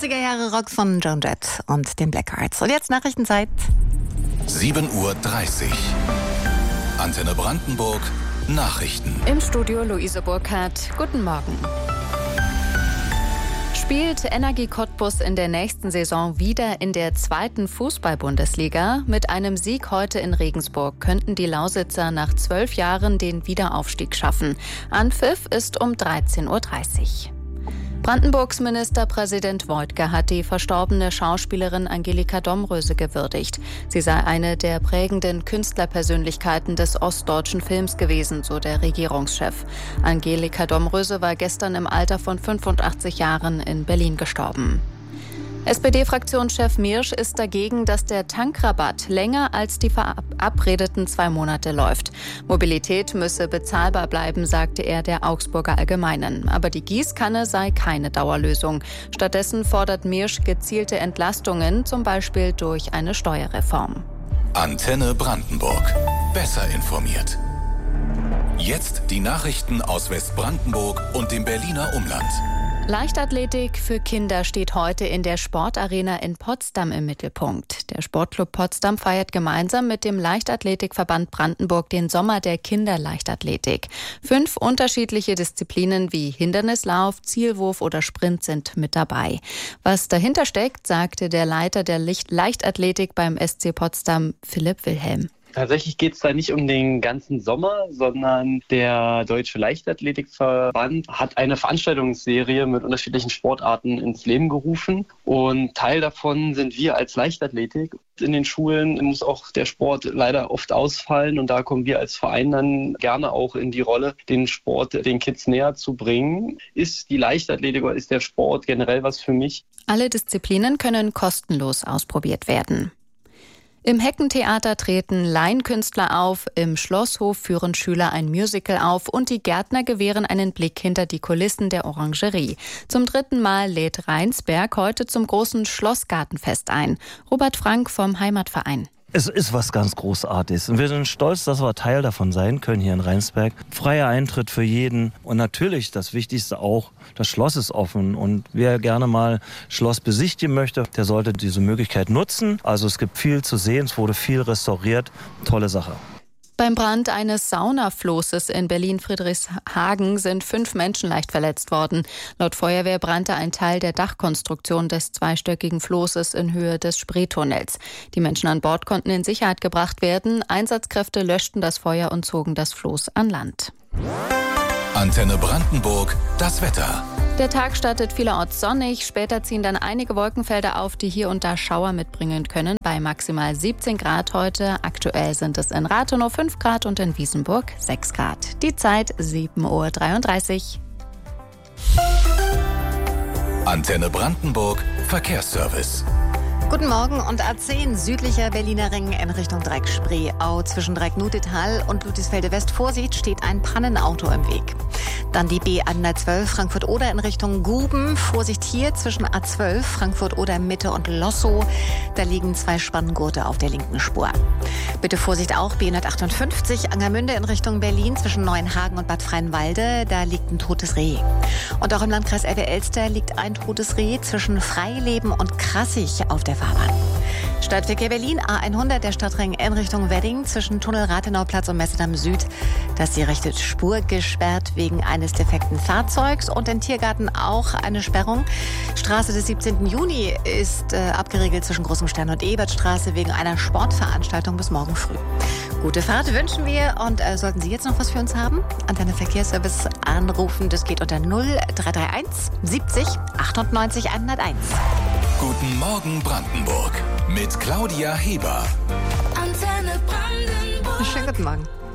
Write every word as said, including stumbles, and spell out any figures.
neunziger Jahre Rock von Joan Jett und den Blackhearts. Und jetzt Nachrichtenzeit. sieben Uhr dreißig. Antenne Brandenburg. Nachrichten. Im Studio Luise Burkhardt. Guten Morgen. Spielt Energie Cottbus in der nächsten Saison wieder in der zweiten Fußball-Bundesliga? Mit einem Sieg heute in Regensburg könnten die Lausitzer nach zwölf Jahren den Wiederaufstieg schaffen. Anpfiff ist um dreizehn Uhr dreißig. Brandenburgs Ministerpräsident Woidke hat die verstorbene Schauspielerin Angelika Domröse gewürdigt. Sie sei eine der prägenden Künstlerpersönlichkeiten des ostdeutschen Films gewesen, so der Regierungschef. Angelika Domröse war gestern im Alter von fünfundachtzig Jahren in Berlin gestorben. S P D-Fraktionschef Miersch ist dagegen, dass der Tankrabatt länger als die verabredeten zwei Monate läuft. Mobilität müsse bezahlbar bleiben, sagte er der Augsburger Allgemeinen. Aber die Gießkanne sei keine Dauerlösung. Stattdessen fordert Miersch gezielte Entlastungen, zum Beispiel durch eine Steuerreform. Antenne Brandenburg. Besser informiert. Jetzt die Nachrichten aus Westbrandenburg und dem Berliner Umland. Leichtathletik für Kinder steht heute in der Sportarena in Potsdam im Mittelpunkt. Der Sportclub Potsdam feiert gemeinsam mit dem Leichtathletikverband Brandenburg den Sommer der Kinderleichtathletik. Fünf unterschiedliche Disziplinen wie Hindernislauf, Zielwurf oder Sprint sind mit dabei. Was dahinter steckt, sagte der Leiter der Leichtathletik beim S C Potsdam, Philipp Wilhelm. Tatsächlich geht es da nicht um den ganzen Sommer, sondern der Deutsche Leichtathletikverband hat eine Veranstaltungsserie mit unterschiedlichen Sportarten ins Leben gerufen. Und Teil davon sind wir als Leichtathletik. In den Schulen muss auch der Sport leider oft ausfallen. Und da kommen wir als Verein dann gerne auch in die Rolle, den Sport den Kids näher zu bringen. Ist die Leichtathletik oder ist der Sport generell was für mich? Alle Disziplinen können kostenlos ausprobiert werden. Im Heckentheater treten Laienkünstler auf, im Schlosshof führen Schüler ein Musical auf und die Gärtner gewähren einen Blick hinter die Kulissen der Orangerie. Zum dritten Mal lädt Rheinsberg heute zum großen Schlossgartenfest ein. Robert Frank vom Heimatverein. Es ist was ganz Großartiges und wir sind stolz, dass wir Teil davon sein können hier in Rheinsberg. Freier Eintritt für jeden und natürlich das Wichtigste auch, das Schloss ist offen und wer gerne mal Schloss besichtigen möchte, der sollte diese Möglichkeit nutzen. Also es gibt viel zu sehen, es wurde viel restauriert, tolle Sache. Beim Brand eines Saunaflosses in Berlin-Friedrichshagen sind fünf Menschen leicht verletzt worden. Laut Feuerwehr brannte ein Teil der Dachkonstruktion des zweistöckigen Flosses in Höhe des Spreetunnels. Die Menschen an Bord konnten in Sicherheit gebracht werden. Einsatzkräfte löschten das Feuer und zogen das Floß an Land. Antenne Brandenburg, das Wetter. Der Tag startet vielerorts sonnig, später ziehen dann einige Wolkenfelder auf, die hier und da Schauer mitbringen können, bei maximal siebzehn Grad heute. Aktuell sind es in Rathenow fünf Grad und in Wiesenburg sechs Grad. Die Zeit sieben Uhr dreiunddreißig. Antenne Brandenburg, Verkehrsservice. Guten Morgen und A zehn südlicher Berliner Ring in Richtung Dreieck-Spreeau. Zwischen Dreieck-Nutetal und Ludwigsfelde-West Vorsicht steht ein Pannenauto im Weg. Dann die B hundertzwölf Frankfurt-Oder in Richtung Guben. Vorsicht hier zwischen A zwölf Frankfurt-Oder Mitte und Lossow. Da liegen zwei Spanngurte auf der linken Spur. Bitte Vorsicht auch B hundertachtundfünfzig Angermünde in Richtung Berlin zwischen Neuenhagen und Bad Freienwalde. Da liegt ein totes Reh. Und auch im Landkreis Elbe-Elster liegt ein totes Reh zwischen Freileben und Krassig auf der Fahrbahn. Stadtverkehr Berlin, A hundert, der Stadtring in Richtung Wedding zwischen Tunnel Rathenauplatz und Messedamm Süd. Da ist die rechte Spur gesperrt wegen eines defekten Fahrzeugs und im Tiergarten auch eine Sperrung. Straße des siebzehnten Juni ist äh, abgeriegelt zwischen Großem Stern und Ebertstraße wegen einer Sportveranstaltung bis morgen früh. Gute Fahrt wünschen wir und äh, sollten Sie jetzt noch was für uns haben? Antenne Verkehrsservice anrufen, das geht unter null drei drei eins siebzig achtundneunzig hunderteins. Guten Morgen Brandenburg mit Claudia Heber. Antenne Brandenburg. Schönen guten Morgen.